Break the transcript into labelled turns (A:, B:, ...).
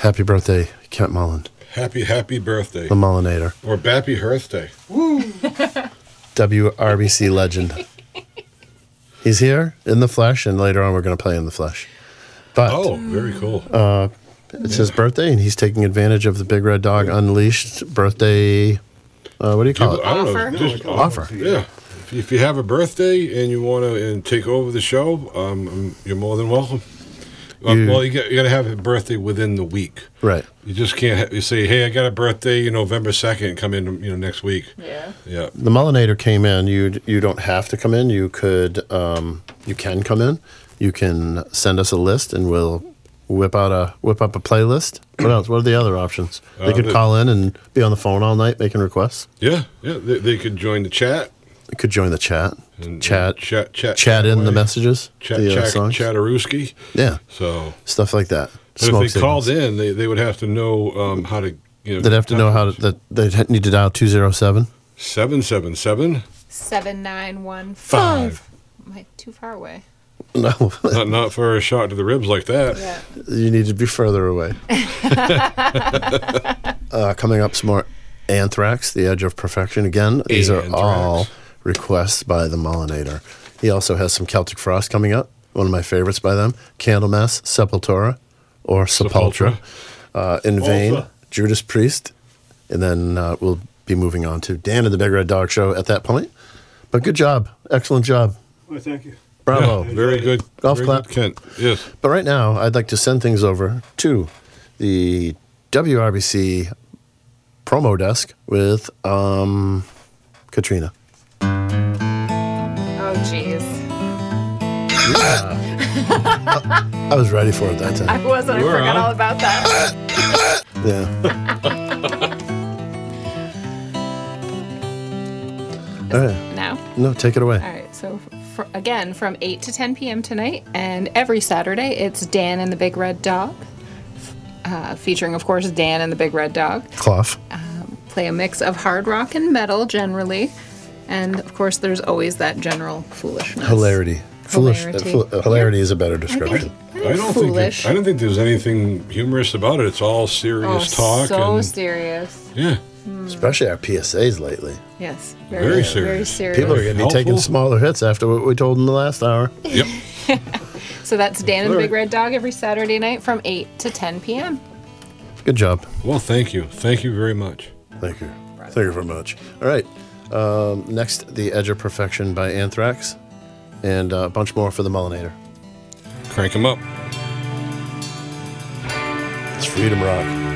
A: Happy birthday, Kent Mullen.
B: Happy birthday.
A: The Mullinator.
B: Or Bappy Birthday.
A: WRBC legend. He's here in the flesh, and later on we're going to play in the flesh. But
B: very cool.
A: It's his birthday, and he's taking advantage of the Big Red Dog Unleashed birthday. What do you call it?
B: I don't
C: Offer.
B: know. Just
A: Offer.
B: Yeah. If you have a birthday and you want to take over the show, you're more than welcome. You got to have a birthday within the week.
A: Right.
B: You just can't you say, hey, I got a birthday November 2nd, come in next week.
C: Yeah.
B: Yeah.
A: The Mullinator came in. You don't have to come in. You could. You can come in. You can send us a list, and we'll whip up a playlist. What else? What are the other options? They could call in and be on the phone all night making requests.
B: Yeah. They could join the chat.
A: You could join the chat. Chat in
B: away.
A: the messages. The songs.
B: Chatterooski.
A: Yeah.
B: So
A: stuff like that.
B: But if they called in, they would have to know how to.
A: They'd have to know how to. That they'd need to dial 207
B: 777
C: 7915. Am I too far away?
A: No,
B: not for a shot to the ribs like that.
C: Yeah.
A: You need to be further away. Coming up, some more Anthrax, The Edge of Perfection. Again, these are all requests by the Mullinator. He also has some Celtic Frost coming up. One of my favorites by them, Candlemass, Sepultura, or Sepultura. In Vain, Judas Priest. And then we'll be moving on to Dan and the Big Red Dog Show at that point. But good job. Excellent job.
D: Well, thank you.
A: Bravo.
B: Yeah, very good.
A: Golf
B: very
A: clap.
B: Good, Kent. Yes.
A: But right now, I'd like to send things over to the WRBC promo desk with Katrina.
C: Oh, jeez.
A: I was ready for it that time.
C: I wasn't. I forgot all about that.
A: Yeah. All right.
C: Now?
A: No, take it away.
C: All right. So, again, from 8 to 10 p.m. tonight, and every Saturday, it's Dan and the Big Red Dog, featuring, of course, Dan and the Big Red Dog.
A: Clough.
C: Play a mix of hard rock and metal, generally. And, of course, there's always that general foolishness.
A: Hilarity. Hilarity is a better description.
B: I don't think there's anything humorous about it. It's all serious talk.
C: So serious.
B: Yeah.
A: Especially our PSAs lately.
C: Yes.
B: Very serious.
C: Very serious.
A: People are going to be taking smaller hits after what we told in the last hour.
B: Yep.
C: So that's Dan and the Big Red Dog every Saturday night from 8 to 10 p.m.
A: Good job.
B: Well, thank you. Thank you very much.
A: Thank you. Thank you very much. All right. Next, The Edge of Perfection by Anthrax. And a bunch more for the Mullinator.
B: Crank them up.
A: It's Freedom Rock.